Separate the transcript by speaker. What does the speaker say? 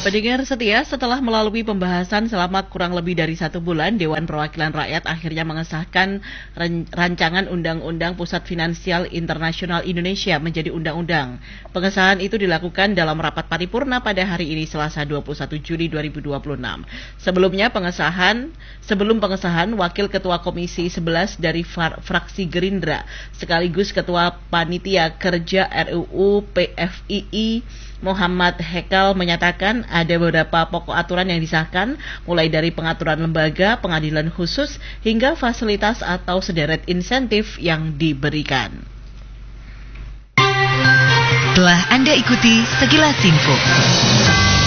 Speaker 1: Pendengar setia, setelah melalui pembahasan selama kurang lebih dari 1 bulan, Dewan Perwakilan Rakyat akhirnya mengesahkan rancangan Undang-Undang Pusat Finansial Internasional Indonesia menjadi undang-undang. Pengesahan itu dilakukan dalam rapat paripurna pada hari ini Selasa 21 Juli 2026. Sebelum pengesahan, Wakil Ketua Komisi 11 dari fraksi Gerindra sekaligus Ketua Panitia Kerja RUU PFII Muhammad Hekal menyatakan ada beberapa pokok aturan yang disahkan, mulai dari pengaturan lembaga, pengadilan khusus, hingga fasilitas atau sederet insentif yang diberikan.
Speaker 2: Telah Anda ikuti sekilas info.